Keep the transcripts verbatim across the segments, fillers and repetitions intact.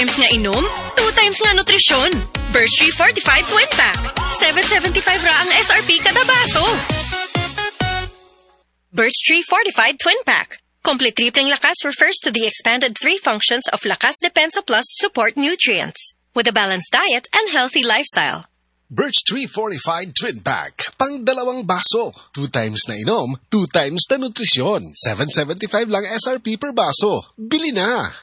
times nga inom, two times nga nutrisyon. Birch Tree Fortified Twin Pack. seven seventy-five ra ang S R P kada baso. Birch Tree Fortified Twin Pack. Complete tripling lakas refers to the expanded three functions of Lakas Depensa Plus support nutrients with a balanced diet and healthy lifestyle. Birch Tree Fortified Twin Pack. Pang dalawang baso. Two times na inom, two times na nutrisyon. seven seventy-five lang S R P per baso. Bili na!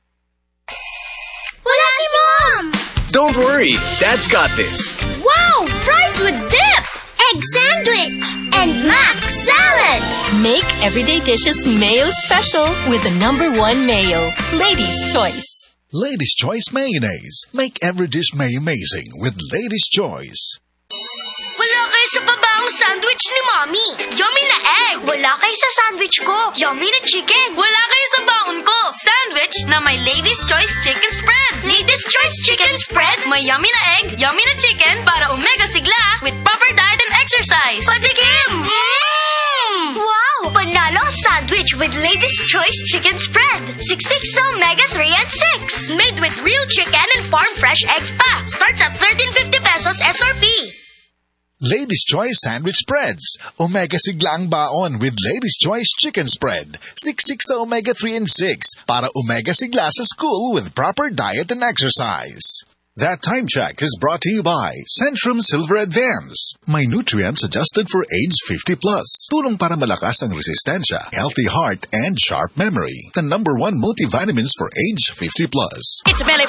Wala si Mom! Don't worry, Dad's got this. Wow! Fries with dip! Egg sandwich! And mac salad! Make everyday dishes mayo special with the number one mayo. Lady's Choice. Lady's Choice Mayonnaise. Make every dish may amazing with Lady's Choice. Wala kayo sa pabaong sandwich ni Mommy. Yummy na egg. Wala kayo sa sandwich ko. Yummy na chicken. Wala kayo sa baon ko. Sandwich na may Lady's Choice Chicken Spread. Lady's Choice Chicken Spread. May yummy na egg, yummy na chicken para omega sigla with proper diet and exercise. Patikim! Mmm! Wow! Panalo ang sandwich with Lady's Choice Chicken Spread. sixty-six omega three and six. Made with real chicken and farm fresh eggs pa. Starts at thirteen fifty pesos S R P. Ladies' Choice Sandwich Spreads. Omega sigla ang baon with Ladies' Choice Chicken Spread. sixty-six sa omega three and six para omega sigla sa school with proper diet and exercise. That time check is brought to you by Centrum Silver Advance. May nutrients adjusted for age fifty plus. Tulong para malakas ang resistensya, healthy heart, and sharp memory. The number one multivitamins for age fifty plus. It's Belly